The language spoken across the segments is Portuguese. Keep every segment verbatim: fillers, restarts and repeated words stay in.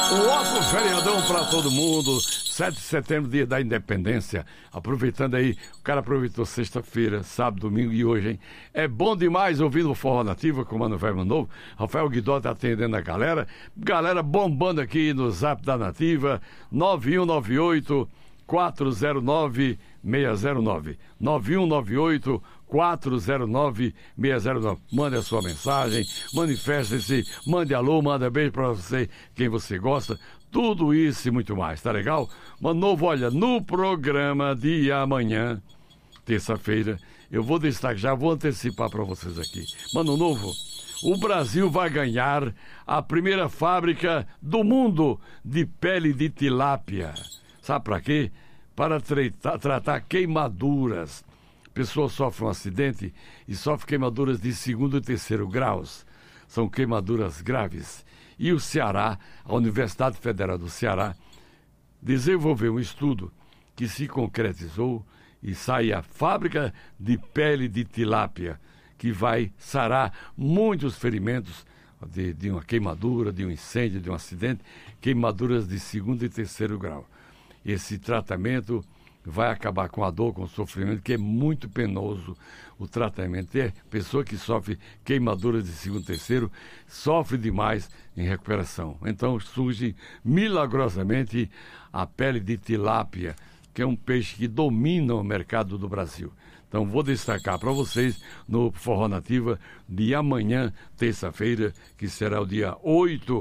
Um ótimo feriadão pra todo mundo. sete de setembro, dia da independência. Aproveitando aí, o cara aproveitou sexta-feira, sábado, domingo e hoje, hein? É bom demais ouvindo o Forró Nativa com o Mano Velho Mano Novo. Rafael Guidó tá atendendo a galera. Galera bombando aqui no zap da Nativa. nove um nove oito quatro zero nove seis zero nove. nove um nove oito quatro zero nove seis zero nove. Mande a sua mensagem, manifeste-se, mande alô, manda beijo pra você, quem você gosta, tudo isso e muito mais, tá legal? Mano Novo, olha, no programa de amanhã, terça-feira, eu vou destacar, já vou antecipar pra vocês aqui. Mano Novo, o Brasil vai ganhar a primeira fábrica do mundo de pele de tilápia. Sabe pra quê? Para tratar, tratar queimaduras. A pessoa sofre um acidente e sofre queimaduras de segundo e terceiro graus. São queimaduras graves. E o Ceará, a Universidade Federal do Ceará, desenvolveu um estudo que se concretizou e sai a fábrica de pele de tilápia, que vai sarar muitos ferimentos de, de uma queimadura, de um incêndio, de um acidente, queimaduras de segundo e terceiro grau. Esse tratamento vai acabar com a dor, com o sofrimento, que é muito penoso o tratamento. É pessoa que sofre queimaduras de segundo e terceiro, sofre demais em recuperação. Então surge milagrosamente a pele de tilápia, que é um peixe que domina o mercado do Brasil. Então vou destacar para vocês no Forró Nativa de amanhã, terça-feira, que será o dia oito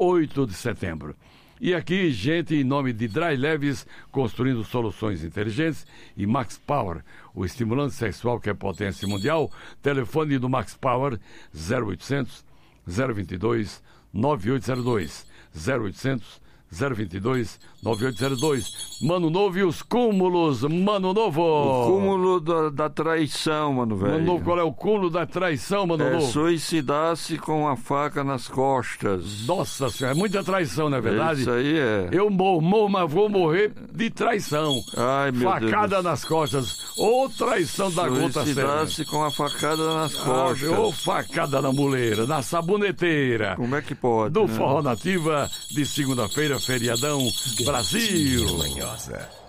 de setembro. E aqui, gente, em nome de Dry Leves, construindo soluções inteligentes, e Max Power, o estimulante sexual que é potência mundial. Telefone do Max Power, zero oitocentos, zero vinte e dois, nove oito zero dois, zero oitocentos, zero vinte e dois, nove oito zero dois. Mano Novo e os cúmulos, Mano Novo. O cúmulo da, da traição, Mano Velho. Mano Novo, qual é o cúmulo da traição, Mano é Novo? Suicidar-se com a faca nas costas. Nossa Senhora, é muita traição, não é verdade? Isso aí é. Eu morro, morro, mas vou morrer de traição. Ai, meu Facada Deus. nas costas. Ou traição da gota séria. Suicidar-se com a facada nas costas. Ou facada na muleira, na saboneteira. Como é que pode? Do né? Forró Nativa, de segunda-feira, feriadão, Brasil. Manhosa.